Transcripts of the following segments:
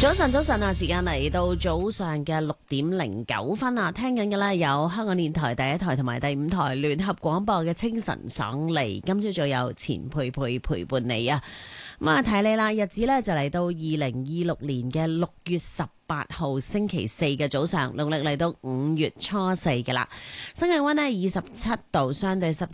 早晨啊！時間嚟到早上嘅6:09啊，聽緊嘅呢有香港電台第一台同埋第5台聯合廣播嘅清晨爽利。今朝早有錢佩佩陪伴你啊！咁啊，提你啦，日子呢就嚟到2026年嘅6月18號星期四嘅早上，農曆嚟到5月初四嘅啦。新氣溫呢27度，相對濕度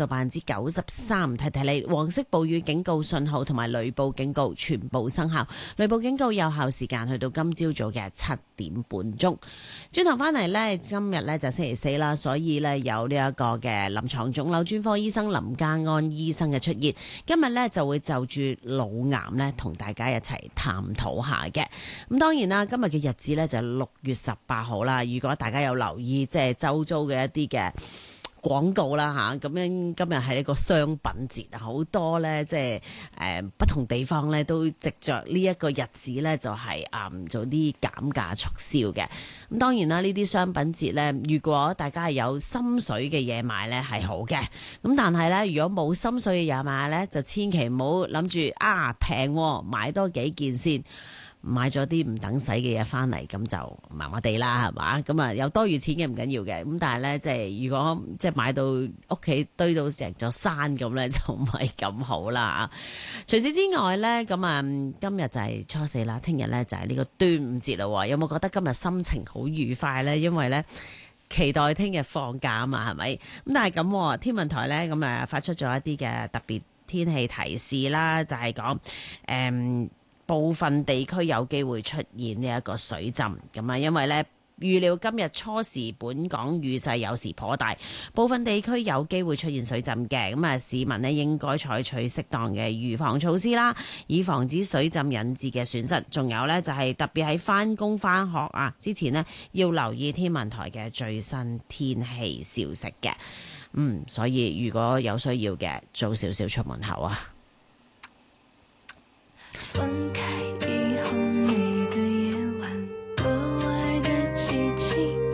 93%。提提你，黃色暴雨警告信號同埋雷暴警告全部生效。雷暴警告有效時間去到今朝早嘅7點半鐘。轉頭翻嚟呢，今日呢就星期四啦，所以呢有呢一個嘅臨床腫瘤專科醫生林家安醫生嘅出現。今日呢就會就住腦癌呢同大家一齊探討下嘅。咁當然啦，今日嘅日子呢就6月18號啦。如果大家有留意即係周遭嘅一啲嘅廣告啦嚇，咁樣今日係一個商品節啊，好多咧即係不同地方咧都藉着呢一個日子咧就係做啲減價促銷嘅。咁當然啦，呢啲商品節咧，如果大家係有心水嘅嘢買咧係好嘅，咁但係咧如果冇心水嘅嘢買咧，就千祈唔好諗住平喎，買多幾件先。買咗啲唔等使嘅嘢翻嚟，咁就麻麻地啦，係嘛？咁啊有多餘錢嘅唔緊要嘅，咁但係咧即係如果即係買到屋企堆到成座山咁咧，就唔係咁好啦。除此之外咧，咁啊今日就係初四啦，聽日咧就係呢個端午節啦。有冇覺得今日心情好愉快咧？因為咧期待聽日放假啊嘛，係咪？咁但係咁天文台咧咁發出咗一啲嘅特別天氣提示啦，就係講部分地區有機會出現呢一個水浸，咁啊，因為呢預料今日初時本港雨勢有時頗大，部分地區有機會出現水浸嘅，咁啊市民呢應該採取適當嘅預防措施啦，以防止水浸引致嘅損失。仲有呢，就係特別喺返工返學之前呢，要留意天文台嘅最新天氣消息嘅。所以如果有需要嘅，早少少出門口啊。 分開以後每個夜晚格外的寂靜